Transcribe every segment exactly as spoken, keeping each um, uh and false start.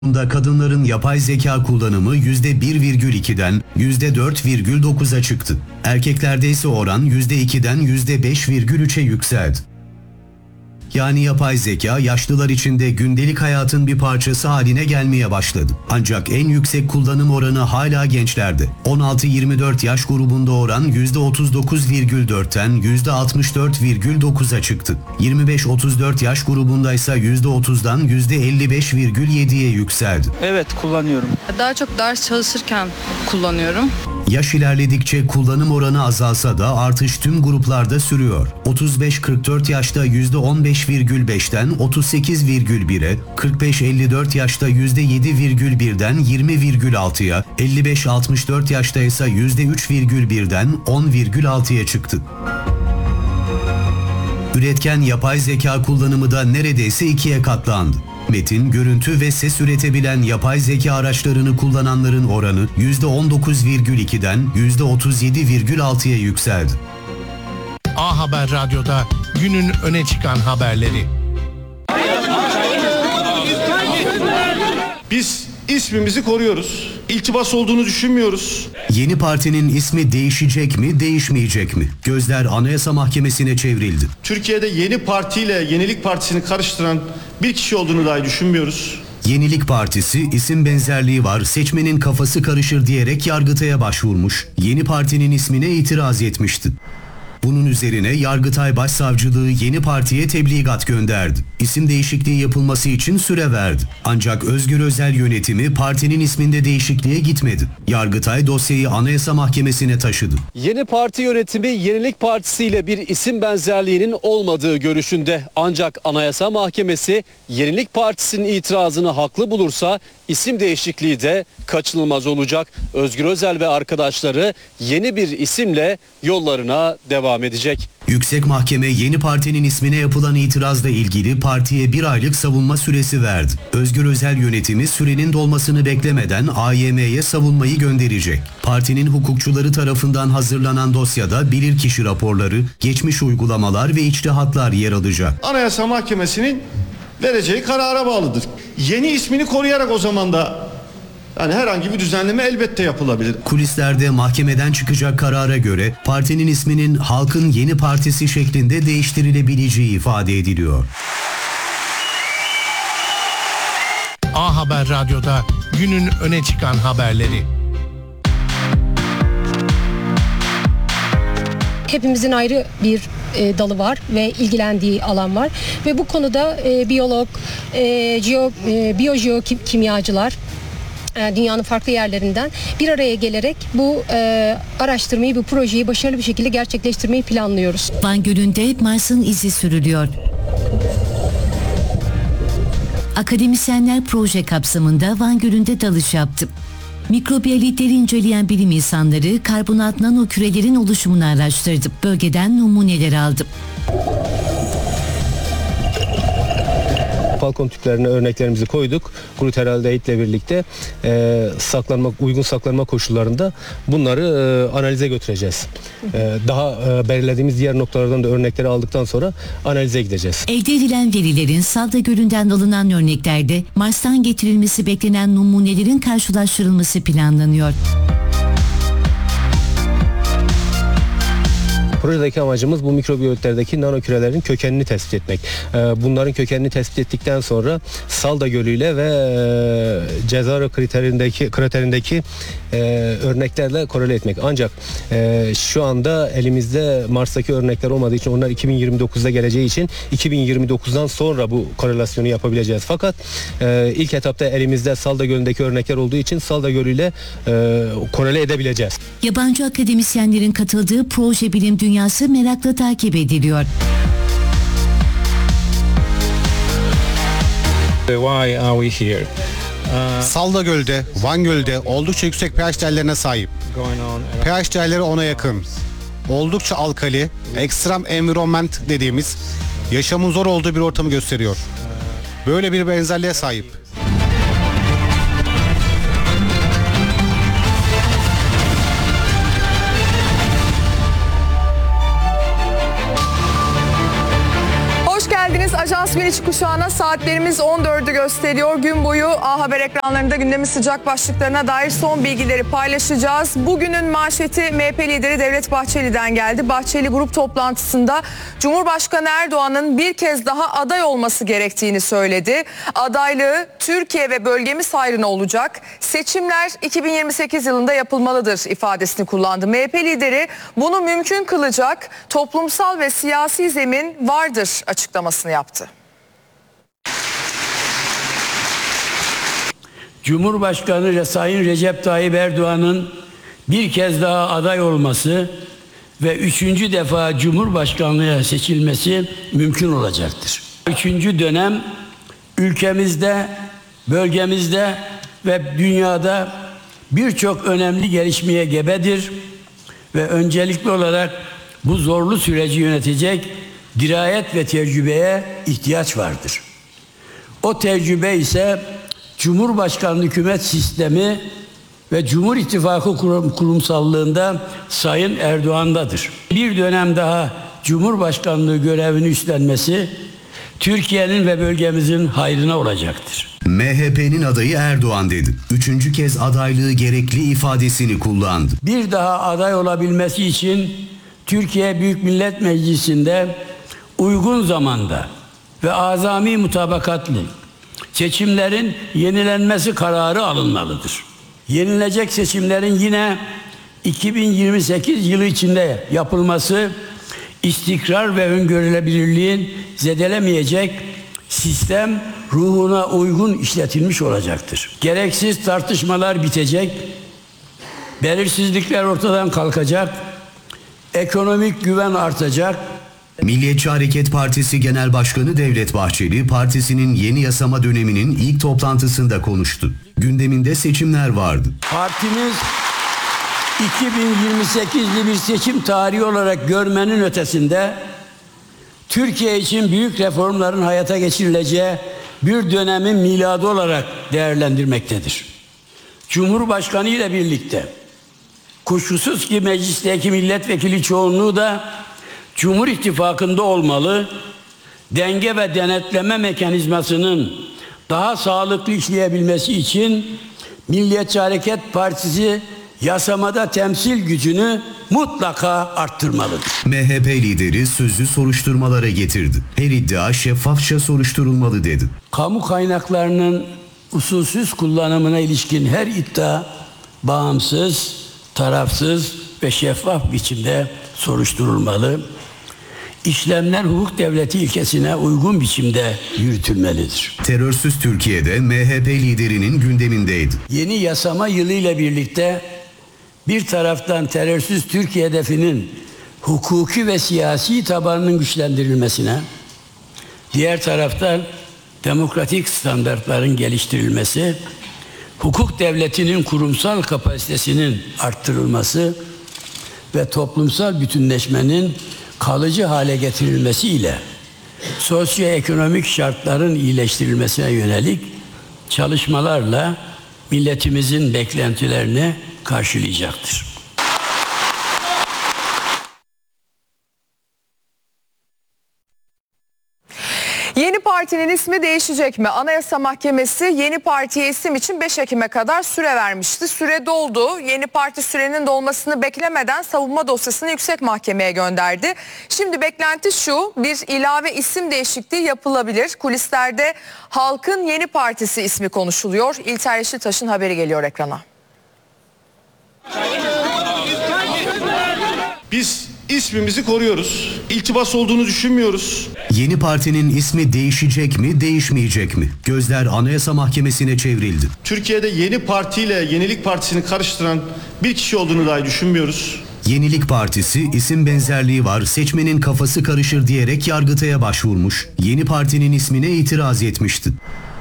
Da kadınların yapay zeka kullanımı yüzde bir virgül ikiden yüzde dört virgül dokuza çıktı. Erkeklerde ise oran yüzde ikiden yüzde beş virgül üçe yükseldi. Yani yapay zeka yaşlılar için de gündelik hayatın bir parçası haline gelmeye başladı. Ancak en yüksek kullanım oranı hala gençlerde. on altı yirmi dört yaş grubunda oran yüzde otuz dokuz virgül dörtten yüzde altmış dört virgül dokuza çıktı. yirmi beş otuz dört yaş grubunda ise yüzde otuzdan yüzde elli beş virgül yediye yükseldi. Evet, kullanıyorum. Daha çok ders çalışırken kullanıyorum. Yaş ilerledikçe kullanım oranı azalsa da artış tüm gruplarda sürüyor. otuz beş kırk dört yaşta yüzde on beş virgül beşten otuz sekiz virgül bire, kırk beş elli dört yaşta yüzde yedi virgül birden yirmi virgül altıya, elli beş altmış dört yaşta ise yüzde üç virgül birden on virgül altıya çıktı. Üretken yapay zeka kullanımı da neredeyse ikiye katlandı. Metin, görüntü ve ses üretebilen yapay zeka araçlarını kullananların oranı yüzde on dokuz virgül ikiden yüzde otuz yedi virgül altıya yükseldi. A Haber Radyo'da günün öne çıkan haberleri. Biz ismimizi koruyoruz. İltibas olduğunu düşünmüyoruz. Yeni partinin ismi değişecek mi, değişmeyecek mi? Gözler Anayasa Mahkemesi'ne çevrildi. Türkiye'de Yeni Parti ile Yenilik Partisi'ni karıştıran bir kişi olduğunu dahi düşünmüyoruz. Yenilik Partisi isim benzerliği var, seçmenin kafası karışır diyerek Yargıtay'a başvurmuş. Yeni Parti'nin ismine itiraz etmişti. Bunun üzerine Yargıtay Başsavcılığı Yeni Parti'ye tebligat gönderdi. İsim değişikliği yapılması için süre verdi. Ancak Özgür Özel yönetimi partinin isminde değişikliğe gitmedi. Yargıtay dosyayı Anayasa Mahkemesi'ne taşıdı. Yeni Parti yönetimi Yenilik Partisi ile bir isim benzerliğinin olmadığı görüşünde. Ancak Anayasa Mahkemesi Yenilik Partisi'nin itirazını haklı bulursa isim değişikliği de kaçınılmaz olacak. Özgür Özel ve arkadaşları yeni bir isimle yollarına devam edecek. Yüksek Mahkeme Yeni Parti'nin ismine yapılan itirazla ilgili partiye bir aylık savunma süresi verdi. Özgür Özel yönetimi sürenin dolmasını beklemeden A Y M'ye savunmayı gönderecek. Partinin hukukçuları tarafından hazırlanan dosyada bilirkişi raporları, geçmiş uygulamalar ve içtihatlar yer alacak. Anayasa Mahkemesi'nin vereceği karara bağlıdır. Yeni ismini koruyarak o zaman da yani herhangi bir düzenleme elbette yapılabilir. Kulislerde mahkemeden çıkacak karara göre partinin isminin Halkın Yeni Partisi şeklinde değiştirilebileceği ifade ediliyor. A Haber Radyo'da günün öne çıkan haberleri. Hepimizin ayrı bir e, dalı var ve ilgilendiği alan var ve bu konuda e, biyolog, e, geyo, e, biyojiyokimyacılar e, dünyanın farklı yerlerinden bir araya gelerek bu e, araştırmayı, bu projeyi başarılı bir şekilde gerçekleştirmeyi planlıyoruz. Van Gölü'nde Mars'ın izi sürülüyor. Akademisyenler proje kapsamında Van Gölü'nde dalış yaptı. Mikrobiyalitleri inceleyen bilim insanları karbonat nano kürelerin oluşumunu araştırdı. Bölgeden numuneler aldı. Falcon tüplerine örneklerimizi koyduk. Glutaraldehit ile birlikte e, saklanma, uygun saklanma koşullarında bunları e, analize götüreceğiz. E, daha e, belirlediğimiz diğer noktalardan da örnekleri aldıktan sonra analize gideceğiz. Elde edilen verilerin Salda Gölü'nden alınan örneklerde Mars'tan getirilmesi beklenen numunelerin karşılaştırılması planlanıyor. Projedeki amacımız bu mikrobiyolotlerdeki nano kürelerin kökenini tespit etmek. Bunların kökenini tespit ettikten sonra Salda Gölü ile ve Cezaro kriterindeki, kriterindeki örneklerle korele etmek. Ancak şu anda elimizde Mars'taki örnekler olmadığı için onlar iki bin yirmi dokuzda geleceği için iki bin yirmi dokuzdan sonra bu korelasyonu yapabileceğiz. Fakat ilk etapta elimizde Salda Gölü'ndeki örnekler olduğu için Salda Gölü ile korele edebileceğiz. Yabancı akademisyenlerin katıldığı proje bilim dünyası merakla takip ediliyor. Why are we here? Uh, Salda Göl'de, Van Göl'de oldukça yüksek pH değerlerine sahip. pH değerleri ona yakın. Oldukça alkali, ekstrem environment dediğimiz yaşamın zor olduğu bir ortamı gösteriyor. Böyle bir benzerliğe sahip. Hoş geldiniz. Ajans Taksim'in iç kuşağına saatlerimiz on dördü gösteriyor. Gün boyu A Haber ekranlarında gündemin sıcak başlıklarına dair son bilgileri paylaşacağız. Bugünün manşeti M H P lideri Devlet Bahçeli'den geldi. Bahçeli grup toplantısında Cumhurbaşkanı Erdoğan'ın bir kez daha aday olması gerektiğini söyledi. Adaylığı Türkiye ve bölgemiz hayrına olacak. Seçimler iki bin yirmi sekiz yılında yapılmalıdır ifadesini kullandı. M H P lideri bunu mümkün kılacak toplumsal ve siyasi zemin vardır açıklamasını yaptı. Cumhurbaşkanı Sayın Recep Tayyip Erdoğan'ın bir kez daha aday olması ve üçüncü defa Cumhurbaşkanlığına seçilmesi mümkün olacaktır. Üçüncü dönem ülkemizde, bölgemizde ve dünyada birçok önemli gelişmeye gebedir ve öncelikli olarak bu zorlu süreci yönetecek dirayet ve tecrübeye ihtiyaç vardır. O tecrübe ise Cumhurbaşkanlığı hükümet sistemi ve Cumhur İttifakı kurum, kurumsallığında Sayın Erdoğan'dadır. Bir dönem daha Cumhurbaşkanlığı görevini üstlenmesi Türkiye'nin ve bölgemizin hayrına olacaktır. M H P'nin adayı Erdoğan dedi. Üçüncü kez adaylığı gerekli ifadesini kullandı. Bir daha aday olabilmesi için Türkiye Büyük Millet Meclisi'nde uygun zamanda ve azami mutabakatlı seçimlerin yenilenmesi kararı alınmalıdır. Yenilecek seçimlerin yine iki bin yirmi sekiz yılı içinde yapılması istikrar ve öngörülebilirliğin zedelemeyecek sistem ruhuna uygun işletilmiş olacaktır. Gereksiz tartışmalar bitecek, belirsizlikler ortadan kalkacak, ekonomik güven artacak. Milliyetçi Hareket Partisi Genel Başkanı Devlet Bahçeli, partisinin yeni yasama döneminin ilk toplantısında konuştu. Gündeminde seçimler vardı. Partimiz iki bin yirmi sekizli bir seçim tarihi olarak görmenin ötesinde Türkiye için büyük reformların hayata geçirileceği bir dönemin miladı olarak değerlendirmektedir. Cumhurbaşkanı ile birlikte kuşkusuz ki meclisteki milletvekili çoğunluğu da Cumhur İttifakı'nda olmalı, denge ve denetleme mekanizmasının daha sağlıklı işleyebilmesi için Milliyetçi Hareket Partisi yasamada temsil gücünü mutlaka arttırmalıdır. M H P lideri sözü soruşturmalara getirdi. Her iddia şeffafça soruşturulmalı dedi. Kamu kaynaklarının usulsüz kullanımına ilişkin her iddia bağımsız, tarafsız ve şeffaf biçimde soruşturulmalı. İşlemler hukuk devleti ilkesine uygun biçimde yürütülmelidir. Terörsüz Türkiye'de M H P liderinin gündemindeydi. Yeni yasama yılı ile birlikte bir taraftan terörsüz Türkiye hedefinin hukuki ve siyasi tabanının güçlendirilmesine, diğer taraftan demokratik standartların geliştirilmesi, hukuk devletinin kurumsal kapasitesinin arttırılması ve toplumsal bütünleşmenin kalıcı hale getirilmesiyle sosyoekonomik şartların iyileştirilmesine yönelik çalışmalarla milletimizin beklentilerini karşılayacaktır. Yeni partinin ismi değişecek mi? Anayasa Mahkemesi yeni partiye isim için beş Ekim'e kadar süre vermişti. Süre doldu. Yeni parti sürenin dolmasını beklemeden savunma dosyasını yüksek mahkemeye gönderdi. Şimdi beklenti şu: bir ilave isim değişikliği yapılabilir. Kulislerde Halkın Yeni Partisi ismi konuşuluyor. İlter Yeşiltaş'ın haberi geliyor ekrana. Biz ismimizi koruyoruz. İltibas olduğunu düşünmüyoruz. Yeni partinin ismi değişecek mi, değişmeyecek mi? Gözler Anayasa Mahkemesi'ne çevrildi. Türkiye'de Yeni Parti ile Yenilik Partisi'ni karıştıran bir kişi olduğunu dahi düşünmüyoruz. Yenilik Partisi isim benzerliği var, seçmenin kafası karışır diyerek Yargıtay'a başvurmuş. Yeni Parti'nin ismine itiraz etmişti.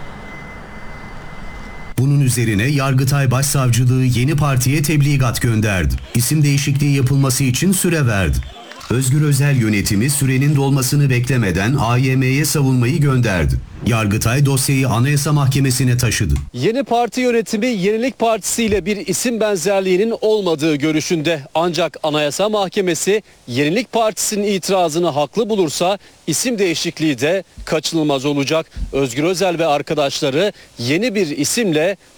Bunun üzerine Yargıtay Başsavcılığı Yeni Parti'ye tebligat gönderdi. İsim değişikliği yapılması için süre verdi. Özgür Özel yönetimi sürenin dolmasını beklemeden A Y M'ye savunmayı gönderdi. Yargıtay dosyayı Anayasa Mahkemesi'ne taşıdı. Yeni parti yönetimi Yenilik Partisi ile bir isim benzerliğinin olmadığı görüşünde. Ancak Anayasa Mahkemesi Yenilik Partisi'nin itirazını haklı bulursa isim değişikliği de kaçınılmaz olacak. Özgür Özel ve arkadaşları yeni bir isimle